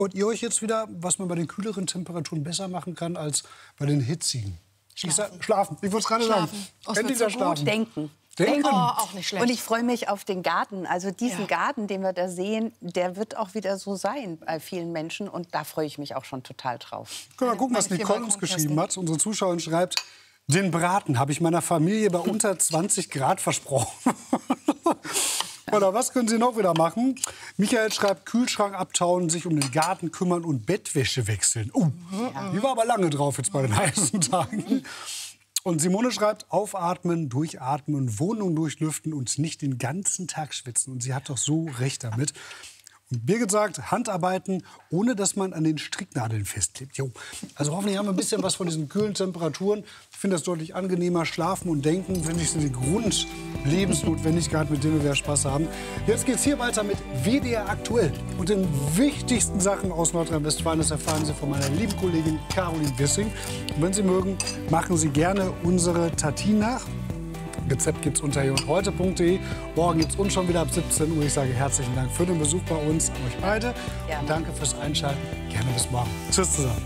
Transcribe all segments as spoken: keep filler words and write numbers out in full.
Und ihr euch jetzt wieder, was man bei den kühleren Temperaturen besser machen kann als bei den hitzigen? Schlafen. Ich sag, schlafen. Ich wollte es gerade sagen. Oh, Endlich so schlafen. Denken. Denken. Oh, auch nicht schlecht. Und ich freue mich auf den Garten. Also diesen Ja. Garten, den wir da sehen, der wird auch wieder so sein bei vielen Menschen. Und da freue ich mich auch schon total drauf. Können wir gucken, was Meine vier Nicole uns Balkonkästen. geschrieben hat. Unsere Zuschauerin schreibt, den Braten habe ich meiner Familie bei unter zwanzig Grad versprochen. Oder was können Sie noch wieder machen? Michael schreibt, Kühlschrank abtauen, sich um den Garten kümmern und Bettwäsche wechseln. Oh, die war aber lange drauf jetzt bei den heißen Tagen. Und Simone schreibt, aufatmen, durchatmen, Wohnung durchlüften und nicht den ganzen Tag schwitzen. Und sie hat doch so recht damit. Und Birgit sagt, Handarbeiten, ohne dass man an den Stricknadeln festklebt. Jo. Also hoffentlich haben wir ein bisschen was von diesen kühlen Temperaturen. Ich finde das deutlich angenehmer. Schlafen und denken, finde ich, sind die Grundlebensnotwendigkeiten, mit denen wir Spaß haben. Jetzt geht's hier weiter mit W D R aktuell. Und den wichtigsten Sachen aus Nordrhein-Westfalen, das erfahren Sie von meiner lieben Kollegin Caroline Wissing. Und wenn Sie mögen, machen Sie gerne unsere Tatin nach. Rezept gibt's unter hier und heute punkt de. Morgen gibt's uns schon wieder ab siebzehn Uhr. Ich sage herzlichen Dank für den Besuch bei uns, an euch beide. Gerne. Und danke fürs Einschalten. Gerne bis morgen. Tschüss zusammen.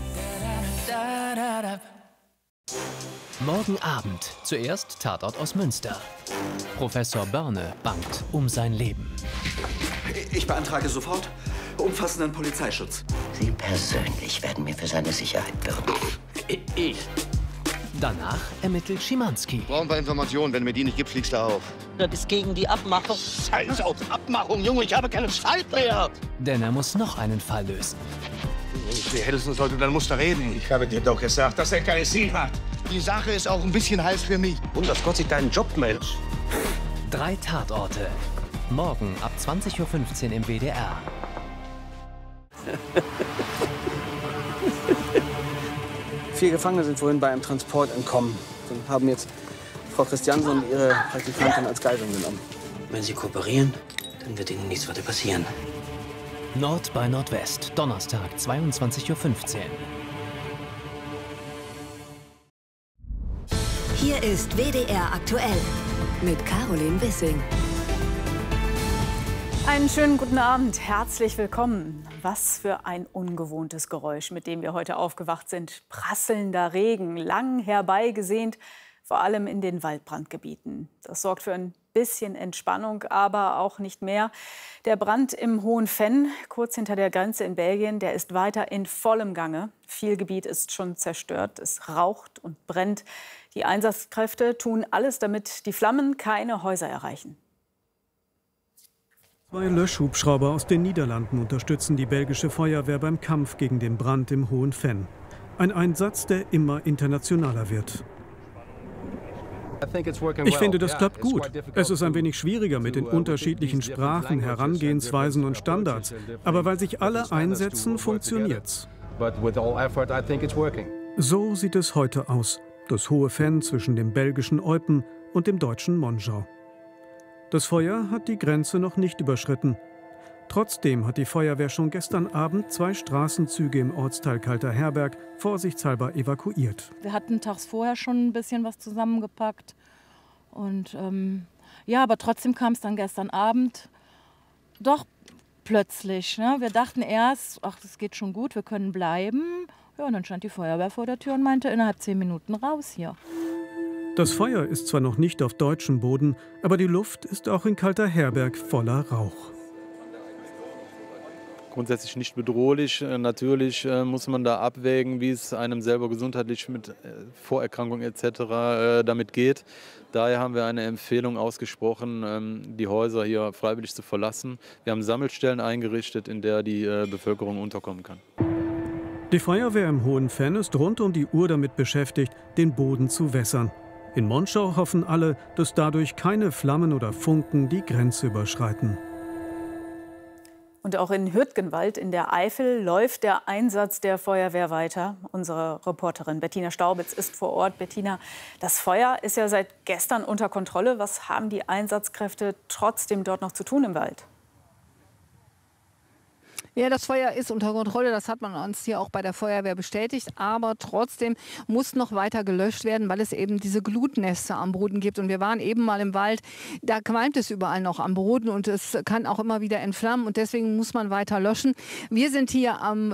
Morgen Abend. Zuerst Tatort aus Münster. Professor Börne bangt um sein Leben. Ich beantrage sofort umfassenden Polizeischutz. Sie persönlich werden mir für seine Sicherheit bürgen. Ich. Danach ermittelt Schimanski. Brauchen ein paar Informationen. Wenn du mir die nicht gibst, fliegst du auf. Das ist gegen die Abmachung. Scheiß auf Abmachung, Junge. Ich habe keine Zeit mehr. Denn er muss noch einen Fall lösen. Wir hättest uns heute, dann musst du reden. Ich habe dir doch gesagt, dass er keine Ziel hat. Die Sache ist auch ein bisschen heiß für mich. Und dass Gott sich deinen Job meldet. Drei Tatorte. Morgen ab zwanzig Uhr fünfzehn im W D R. Vier Gefangene sind vorhin bei einem Transport entkommen und haben jetzt Frau Christiansen und ihre Praktikantin als Geisel genommen. Wenn Sie kooperieren, dann wird Ihnen nichts weiter passieren. Nord bei Nordwest. Donnerstag, zweiundzwanzig Uhr fünfzehn. Hier ist W D R aktuell mit Caroline Wissing. Einen schönen guten Abend, herzlich willkommen. Was für ein ungewohntes Geräusch, mit dem wir heute aufgewacht sind. Prasselnder Regen, lang herbeigesehnt, vor allem in den Waldbrandgebieten. Das sorgt für ein bisschen Entspannung, aber auch nicht mehr. Der Brand im Hohen Venn, kurz hinter der Grenze in Belgien, der ist weiter in vollem Gange. Viel Gebiet ist schon zerstört, es raucht und brennt. Die Einsatzkräfte tun alles, damit die Flammen keine Häuser erreichen. Zwei Löschhubschrauber aus den Niederlanden unterstützen die belgische Feuerwehr beim Kampf gegen den Brand im Hohen Venn. Ein Einsatz, der immer internationaler wird. Ich finde, das klappt gut. Es ist ein wenig schwieriger mit den unterschiedlichen Sprachen, Herangehensweisen und Standards. Aber weil sich alle einsetzen, funktioniert's. So sieht es heute aus. Das Hohe Venn zwischen dem belgischen Eupen und dem deutschen Monschau. Das Feuer hat die Grenze noch nicht überschritten. Trotzdem hat die Feuerwehr schon gestern Abend zwei Straßenzüge im Ortsteil Kalterherberg vorsichtshalber evakuiert. Wir hatten tags vorher schon ein bisschen was zusammengepackt. Und ähm, ja, aber trotzdem kam es dann gestern Abend doch plötzlich. Ne? Wir dachten erst, ach, das geht schon gut, wir können bleiben. Ja, und dann stand die Feuerwehr vor der Tür und meinte, innerhalb zehn Minuten raus hier. Das Feuer ist zwar noch nicht auf deutschem Boden, aber die Luft ist auch in Kalterherberg voller Rauch. Grundsätzlich nicht bedrohlich. Natürlich äh, muss man da abwägen, wie es einem selber gesundheitlich mit äh, Vorerkrankungen et cetera äh, damit geht. Daher haben wir eine Empfehlung ausgesprochen, ähm, die Häuser hier freiwillig zu verlassen. Wir haben Sammelstellen eingerichtet, in der die äh, Bevölkerung unterkommen kann. Die Feuerwehr im Hohen Venn ist rund um die Uhr damit beschäftigt, den Boden zu wässern. In Monschau hoffen alle, dass dadurch keine Flammen oder Funken die Grenze überschreiten. Und auch in Hürtgenwald in der Eifel läuft der Einsatz der Feuerwehr weiter. Unsere Reporterin Bettina Staubitz ist vor Ort. Bettina, das Feuer ist ja seit gestern unter Kontrolle. Was haben die Einsatzkräfte trotzdem dort noch zu tun im Wald? Ja, das Feuer ist unter Kontrolle, das hat man uns hier auch bei der Feuerwehr bestätigt. Aber trotzdem muss noch weiter gelöscht werden, weil es eben diese Glutnester am Boden gibt. Und wir waren eben mal im Wald, da qualmt es überall noch am Boden und es kann auch immer wieder entflammen. Und deswegen muss man weiter löschen. Wir sind hier am